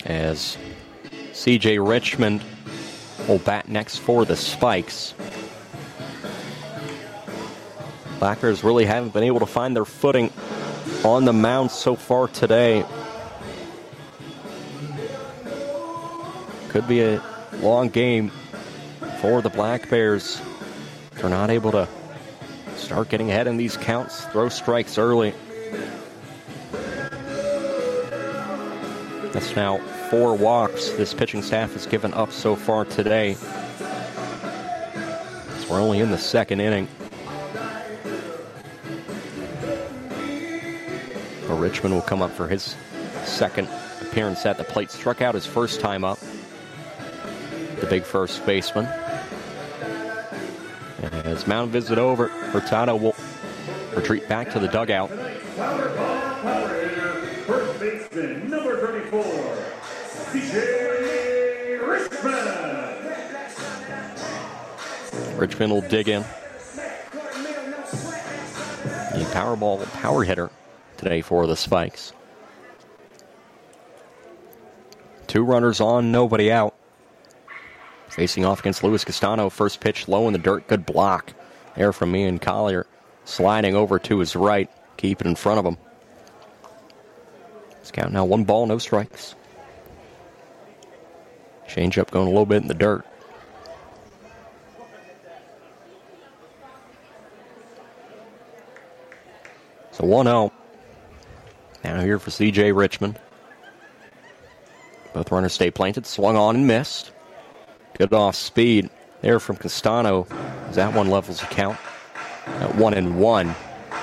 as C.J. Richmond will bat next for the Spikes. Black Bears really haven't been able to find their footing on the mound so far today. Could be a long game for the Black Bears. They're not able to start getting ahead in these counts, throw strikes early. That's now 4 walks this pitching staff has given up so far today. So we're only in the second inning. But Richmond will come up for his second appearance at the plate. Struck out his first time up. The big first baseman. And as mound visit over, Hurtado will retreat back to the dugout. First baseman, number 34, C.J. Richmond. Richmond will dig in. The Powerball power hitter today for the Spikes. 2 runners on, nobody out. Facing off against Luis Castano. First pitch low in the dirt. Good block there from Ian Collier. Sliding over to his right. Keep it in front of him. It's count now 1 ball, no strikes. Change-up going a little bit in the dirt. So 1-0. Now here for C.J. Richmond. Both runners stay planted. Swung on and missed. Good off speed there from Castano. As that one levels the count at 1-1.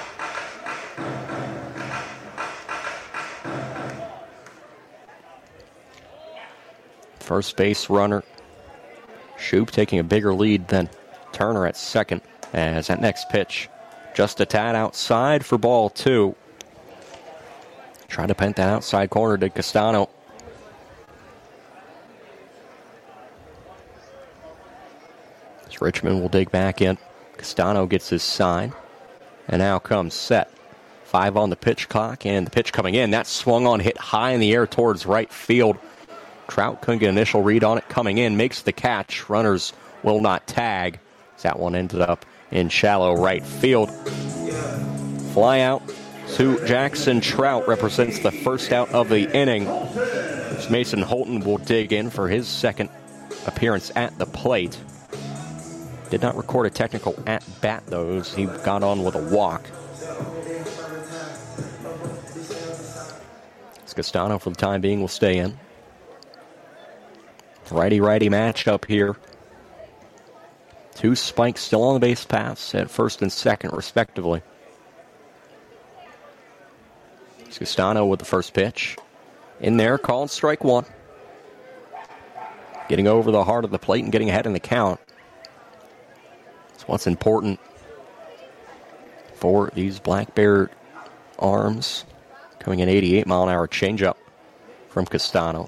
First base runner. Shoup taking a bigger lead than Turner at second. As that next pitch just a tad outside for ball 2. Tried to pent that outside corner to Castano. As Richmond will dig back in. Castano gets his sign. And now comes set. 5 on the pitch clock, and the pitch coming in. That swung on, hit high in the air towards right field. Trout couldn't get an initial read on it. Coming in, makes the catch. Runners will not tag. That one ended up in shallow right field. Fly out to Jackson Trout represents the first out of the inning. Mason Holton will dig in for his second appearance at the plate. Did not record a technical at bat, though, as he got on with a walk. Castano, for the time being, will stay in. Righty-righty matchup here. 2 Spikes still on the base paths at first and second, respectively. Castano with the first pitch. In there, called strike 1. Getting over the heart of the plate and getting ahead in the count. That's what's important for these Black Bear arms. Coming in 88-mile-an-hour changeup from Castano.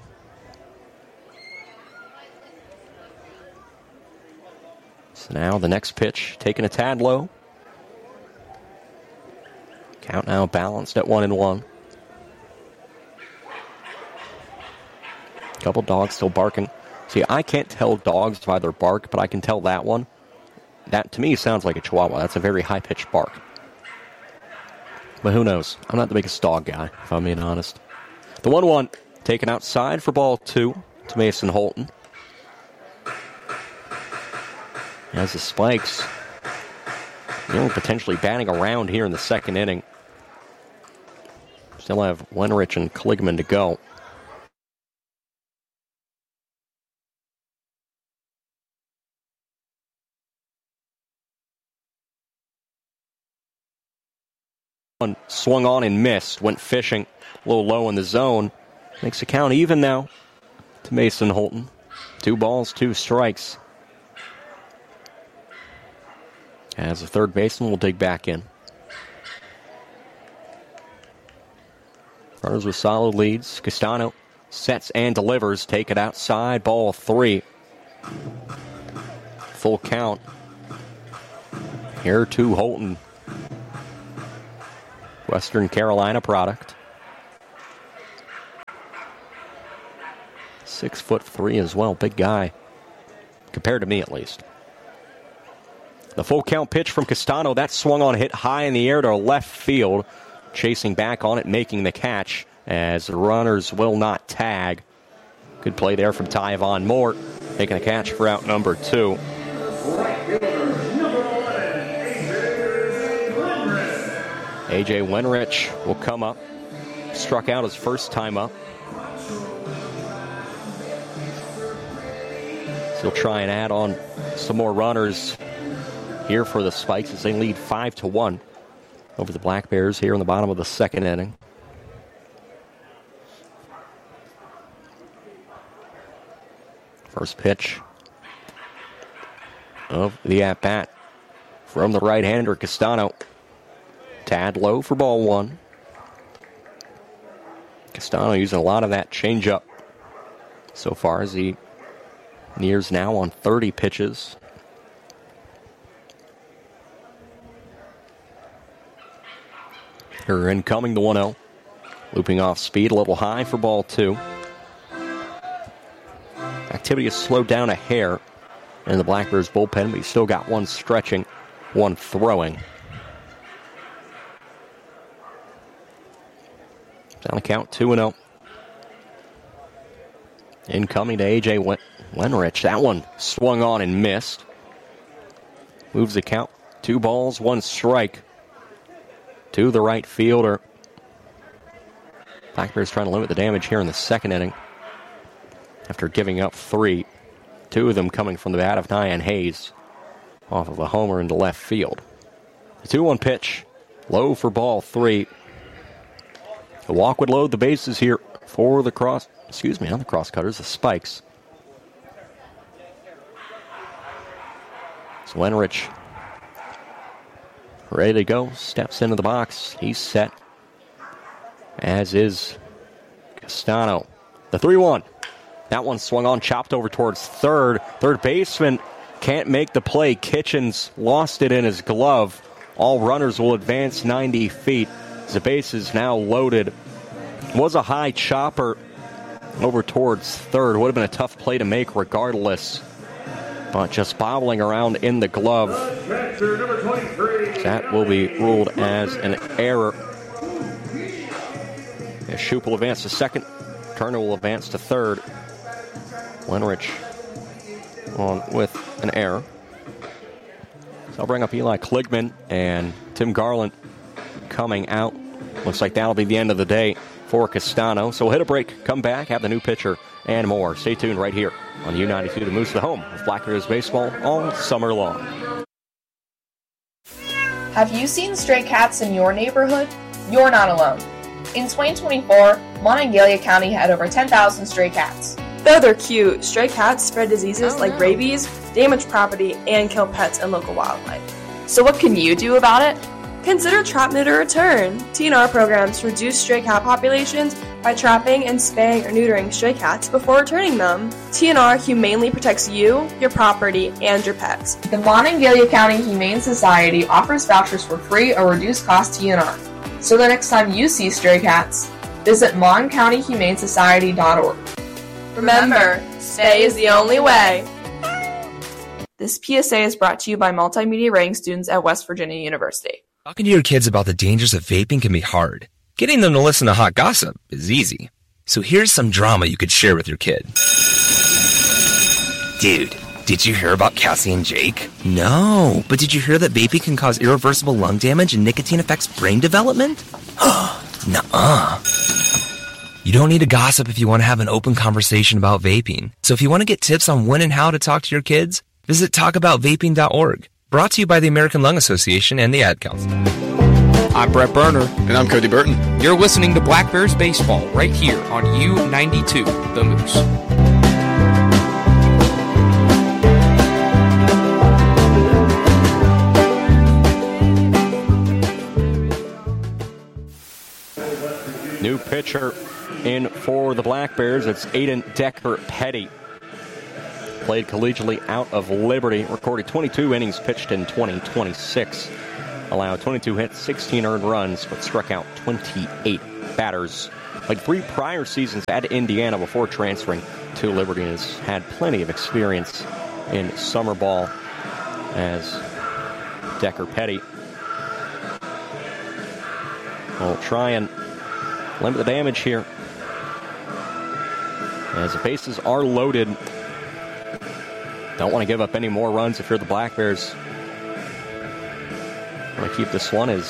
So now the next pitch taking a tad low. Count now balanced at 1-1. Couple dogs still barking. See, I can't tell dogs by their bark, but I can tell that one. That, to me, sounds like a Chihuahua. That's a very high-pitched bark. But who knows? I'm not the biggest dog guy, if I'm being honest. The 1-1 taken outside for ball 2 to Mason Holton. As the Spikes, potentially batting around here in the second inning. Still have Wenrich and Kligman to go. One swung on and missed, went fishing a little low in the zone. Makes the count even now to Mason Holton. 2 balls, 2 strikes. As the third baseman will dig back in. Runners with solid leads. Castano sets and delivers. Take it outside. Ball 3. Full count. Here to Holton. Western Carolina product. 6'3" as well. Big guy. Compared to me, at least. The full count pitch from Castano. That swung on, hit high in the air to left field. Chasing back on it, making the catch as the runners will not tag. Good play there from Tyvon Moore. Making a catch for out number 2. A.J. Wenrich will come up. Struck out his first time up. So he'll try and add on some more runners here for the Spikes as they lead 5-1 over the Black Bears here in the bottom of the second inning. First pitch of the at-bat from the right-hander, Castano. Tad low for ball 1. Castano using a lot of that changeup so far as he nears now on 30 pitches. Here incoming the 1-0. Looping off speed, a little high for ball 2. Activity has slowed down a hair in the Black Bears bullpen, but he's still got one stretching, one throwing. Down the count, 2-0. Incoming to A.J. Wenrich. That one swung on and missed. Moves the count. 2 balls, 1 strike to the right fielder. Black Bears trying to limit the damage here in the second inning after giving up 3. 2 of them coming from the bat of Nyan Hayes off of a homer into left field. The 2-1 pitch, low for ball 3. The walk would load the bases here for the not the Crosscutters, the Spikes. So Wenrich ready to go, steps into the box. He's set, as is Castano. The 3-1. That one swung on, chopped over towards third. Third baseman can't make the play. Kitchens lost it in his glove. All runners will advance 90 feet. The base is now loaded. Was a high chopper over towards third. Would have been a tough play to make regardless. But just bobbling around in the glove. That will be ruled as an error. Shoup will advance to second. Turner will advance to third. Wenrich on with an error. So I'll bring up Eli Kligman and Tim Garland coming out. Looks like that'll be the end of the day for Castano. So we'll hit a break, come back, have the new pitcher and more. Stay tuned right here on U92 to Moose, the home of Black Bears baseball all summer long. Have you seen stray cats in your neighborhood? You're not alone. In 2024, Monongalia County had over 10,000 stray cats. Though they're cute, stray cats spread diseases like rabies, damage property, and kill pets and local wildlife. So what can you do about it? Consider Trap, Neuter, Return. TNR programs reduce stray cat populations by trapping and spaying or neutering stray cats before returning them. TNR humanely protects you, your property, and your pets. The Monongalia County Humane Society offers vouchers for free or reduced cost TNR. So the next time you see stray cats, visit moncountyhumanesociety.org. Remember, stay is the only way. This PSA is brought to you by multimedia writing students at West Virginia University. Talking to your kids about the dangers of vaping can be hard. Getting them to listen to hot gossip is easy. So here's some drama you could share with your kid. Dude, did you hear about Cassie and Jake? No, but did you hear that vaping can cause irreversible lung damage and nicotine affects brain development? Nuh-uh. You don't need to gossip if you want to have an open conversation about vaping. So if you want to get tips on when and how to talk to your kids, visit talkaboutvaping.org. Brought to you by the American Lung Association and the Ad Council. I'm Brett Berner. And I'm Cody Burton. You're listening to Black Bears Baseball right here on U92, The Moose. New pitcher in for the Black Bears. It's Aiden Decker Petty. Played collegiately out of Liberty. Recorded 22 innings pitched in 2026. Allowed 22 hits, 16 earned runs, but struck out 28 batters Like 3 prior seasons at Indiana before transferring to Liberty, and has had plenty of experience in summer ball as Decker Petty will try and limit the damage here. As the bases are loaded, don't want to give up any more runs if you're the Black Bears. Want to keep this one as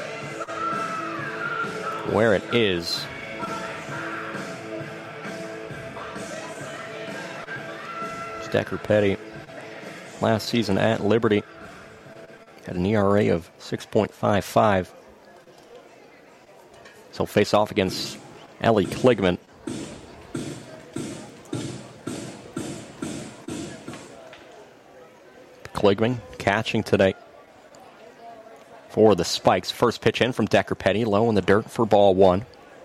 where it is. Decker Petty, last season at Liberty, had an ERA of 6.55. So he'll face off against Ellie Kligman. Kligman catching today for the Spikes. First pitch in from Decker Petty, low in the dirt for ball 1.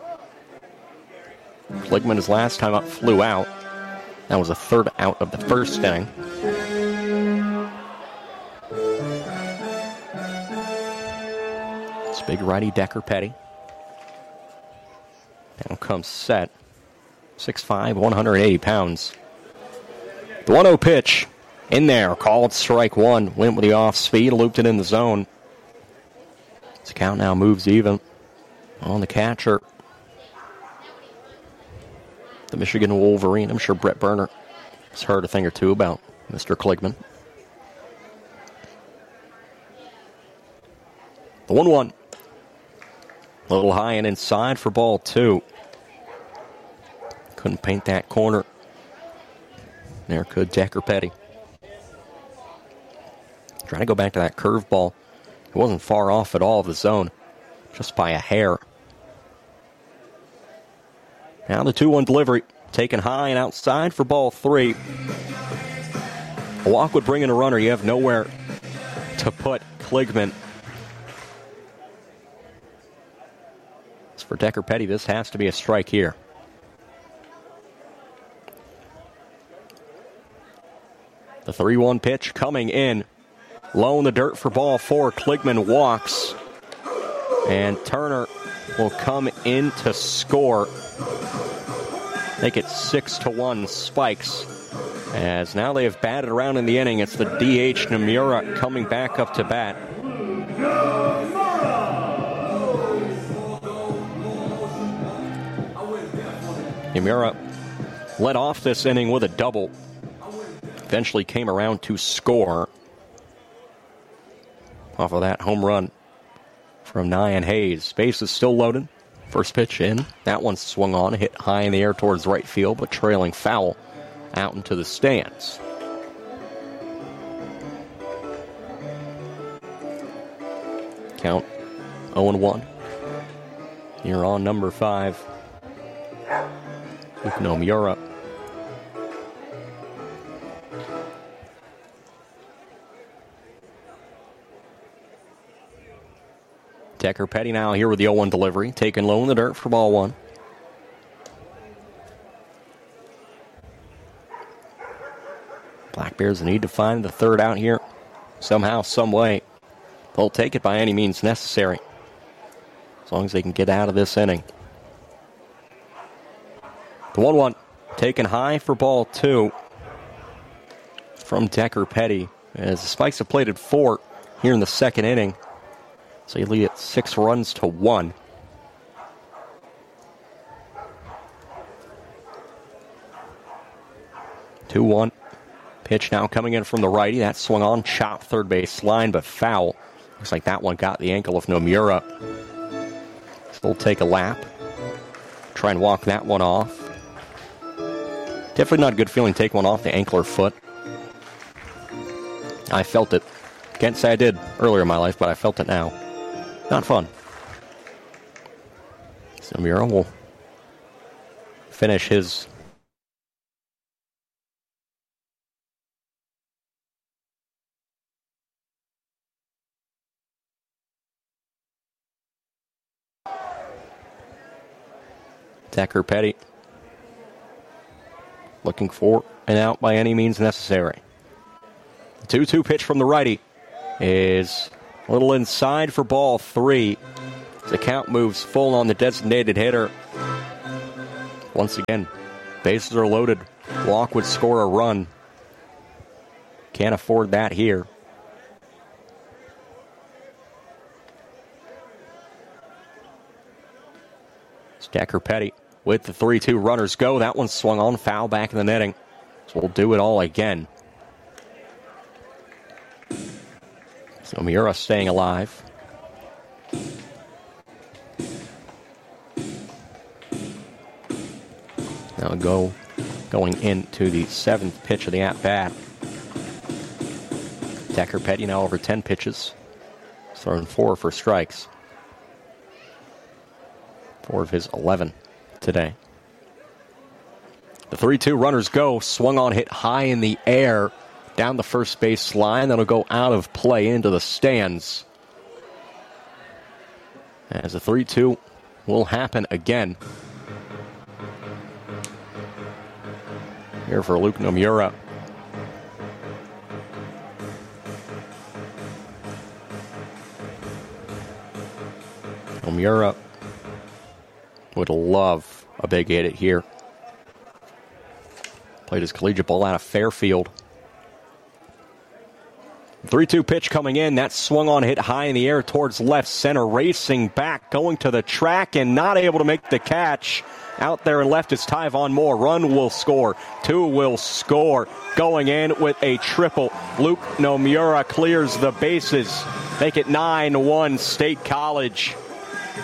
Kligman, his last time up, flew out. That was a third out of the first inning. It's big righty Decker Petty. Now comes Set. 6'5", 180 pounds. The 1-0 pitch in there. Called strike 1. Went with the off speed. Looped it in the zone. The count now moves even on the catcher. The Michigan Wolverine. I'm sure Brett Berner has heard a thing or two about Mr. Kligman. The 1-1. A little high and inside for ball 2. Couldn't paint that corner. There could Decker Petty. Trying to go back to that curveball. It wasn't far off at all of the zone. Just by a hair. Now the 2-1 delivery, taken high and outside for ball 3. A walk would bring in a runner. You have nowhere to put Kligman. As for Decker Petty, this has to be a strike here. The 3-1 pitch coming in. Low in the dirt for ball 4. Kligman walks. And Turner will come in to score. Make it 6-1 Spikes. As now they have batted around in the inning. It's the DH Nomura coming back up to bat. Nomura led off this inning with a double. Eventually came around to score off of that home run from Nyan Hayes. Base is still loaded. First pitch in. That one swung on, hit high in the air towards right field, but trailing foul out into the stands. Count 0-1. Here on number 5. Luke Nomura. Decker Petty now here with the 0-1 delivery. Taken low in the dirt for ball 1. Black Bears need to find the third out here. Somehow, some way. They'll take it by any means necessary. As long as they can get out of this inning. The 1-1 taken high for ball 2 from Decker Petty. As the Spikes have played at 4 here in the second inning. So you lead at 6-1. 2-1. Pitch now coming in from the righty. That swung on, chopped third base line, but foul. Looks like that one got the ankle of Nomura. Still take a lap. Try and walk that one off. Definitely not a good feeling taking one off the ankle or foot. I felt it. Can't say I did earlier in my life, but I felt it now. Not fun. Nomura will finish his Decker Petty looking for an out by any means necessary. The 2-2 pitch from the righty is a little inside for ball 3. The count moves full on the designated hitter. Once again, bases are loaded. Walk would score a run. Can't afford that here. Decker Petty with the 3-2 runners go. That one swung on, foul back in the netting. So we'll do it all again. So Miura staying alive. Now going into the 7th pitch of the at-bat. Decker Petty now over 10 pitches. He's thrown 4 for strikes. 4 of his 11 today. The 3-2 runners go. Swung on, hit high in the air down the first base line. That'll go out of play into the stands. As the 3-2 will happen again. Here for Luke Nomura. Nomura would love a big hit here. Played his collegiate ball out of Fairfield. 3-2 pitch coming in. That swung on, hit high in the air towards left center. Racing back, going to the track, and not able to make the catch. Out there and left is Tyvon Moore. Run will score. 2 will score. Going in with a triple. Luke Nomura clears the bases. Make it 9-1 State College.